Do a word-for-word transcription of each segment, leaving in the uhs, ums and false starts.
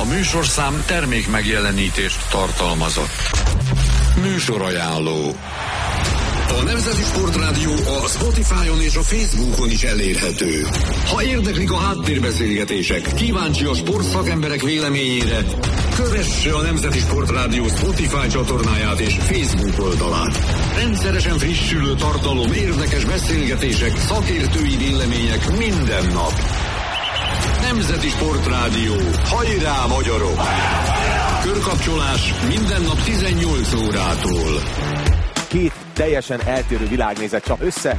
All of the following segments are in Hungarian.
A műsorszám termék megjelenítést tartalmazott. Műsorajánló. A Nemzeti Sportrádió a Spotify-on és a Facebookon is elérhető. Ha érdeklik a háttérbeszélgetések, kíváncsi a sportszakemberek véleményére, kövesse a Nemzeti Sportrádió Spotify csatornáját és Facebook oldalát. Rendszeresen frissülő tartalom, érdekes beszélgetések, szakértői vélemények minden nap. Nemzeti Sportrádió. Hajrá, magyarok! Körkapcsolás minden nap tizennyolc órától. Két teljesen eltérő világnézet csak össze.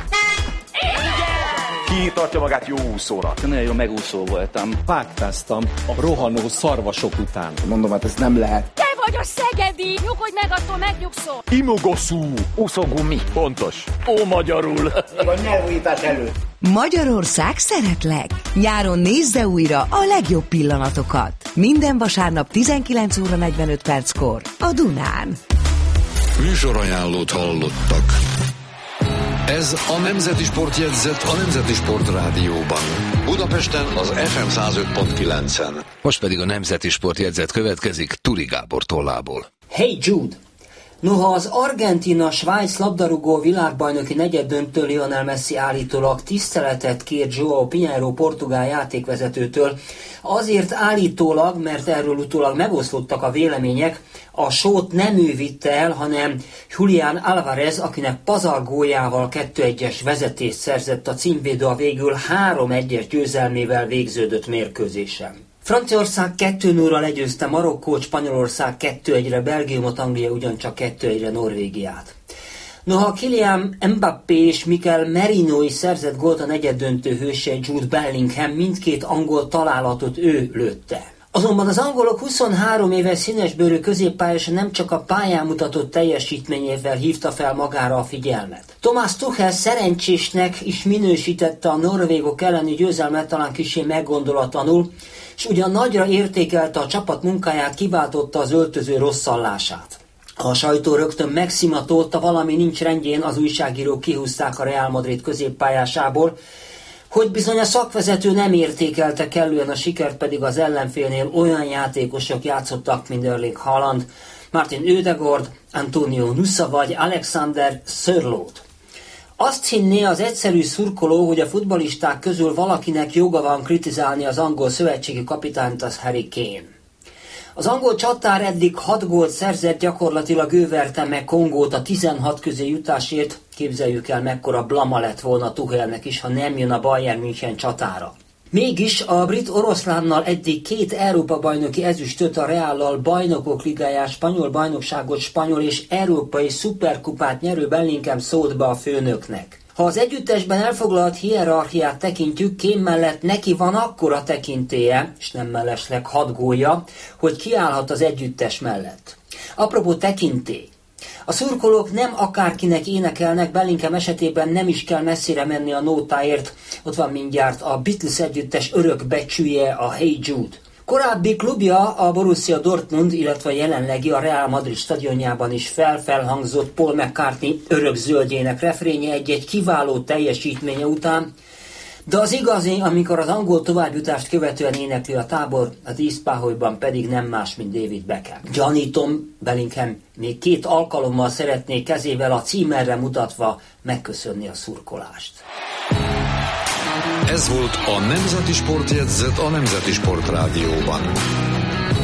Ki tartja magát jó úszónak? Nagyon jó megúszó voltam. Páktáztam a rohanó szarvasok után. Mondom, hát ez nem lehet. Te vagy a szegedi! Nyugodj meg, attól megnyugszol! Imogoszú. Úszógumi. Pontos. Ó, magyarul. A nyelvújítás előtt. Magyarország szeretlek! Nyáron nézze újra a legjobb pillanatokat. Minden vasárnap tizenkilenc óra negyvenöt perckor a Dunán. Műsorajánlót hallottak. Ez a Nemzeti Sportjegyzet a Nemzeti Sportrádióban. Budapesten az ef em száz öt pont kilencen. Most pedig a Nemzeti Sportjegyzet következik Turi Gábor tollából. Hey Jude! Noha az Argentína-Svájc labdarúgó világbajnoki negyeddöntő Lionel Messi állítólag tiszteletet kért João Pinheiro portugál játékvezetőtől, azért állítólag, mert erről utólag megoszlottak a vélemények, a sót nem ő vitte el, hanem Julián Álvarez, akinek pazargójával kettő egyes vezetést szerzett a címvédő a végül három egyes győzelmével végződött mérkőzésen. Franciaország kettő nullra legyőzte Marokkót, Spanyolország kettő egyre Belgiumot, Anglia ugyancsak kettő egyre Norvégiát. Noha Kylian Mbappé és Mikel Merino is szerzett gólt, a negyeddöntő hőse Jude Bellingham mindkét angol találatot ő lőtte. Azonban az angolok huszonhárom éves színesbőrű középpályása nem csak a pályán mutatott teljesítményével hívta fel magára a figyelmet. Thomas Tuchel szerencsésnek is minősítette a norvégok elleni győzelmet, talán kissé meggondolatlanul, és ugyan nagyra értékelte a csapat munkáját, kiváltotta az öltöző rosszallását. A sajtó rögtön megszimatolta, valami nincs rendjén, az újságírók kihúzták a Real Madrid középpályásából, hogy bizony a szakvezető nem értékelte kellően a sikert, pedig az ellenfélnél olyan játékosok játszottak, mint Erling Haaland, Martin Ödegaard, Antonio Nusa vagy Alexander Sörloth. Azt hinné az egyszerű szurkoló, hogy a futballisták közül valakinek joga van kritizálni az angol szövetségi kapitányt, az Harry Kane. Az angol csatár eddig hat gólt szerzett, gyakorlatilag ő verte meg Kongót a tizenhat közé jutásért. Képzeljük el, mekkora blama lett volna Tuchelnek is, ha nem jön a Bayern München csatára. Mégis a brit oroszlánnal eddig két Európa-bajnoki ezüstöt, a Reállal bajnokok ligáját, spanyol bajnokságot, spanyol és európai szuperkupát nyerő Bellingham szólt be a főnöknek. Ha az együttesben elfoglalt hierarchiát tekintjük, Kane mellett neki van akkora tekintélye, és nem mellesleg hat gólja, hogy kiállhat az együttes mellett. Apropó tekintély. A szurkolók nem akárkinek énekelnek, Bellingham esetében nem is kell messzire menni a nótáért, ott van mindjárt a Beatles együttes örök becsülje, a Hey Jude. Korábbi klubja, a Borussia Dortmund, illetve jelenlegi a Real Madrid stadionjában is felfelhangzott Paul McCartney örök zöldjének refrénye egy-egy kiváló teljesítménye után, de az igazi, amikor az angol továbbjutást követően énekli a tábor, a díszpáholyban pedig nem más, mint David Beckham. Gyanítom, Bellingham még két alkalommal szeretné kezével a címerre mutatva megköszönni a szurkolást. Ez volt a Nemzeti Sportjegyzet a Nemzeti Sportrádióban.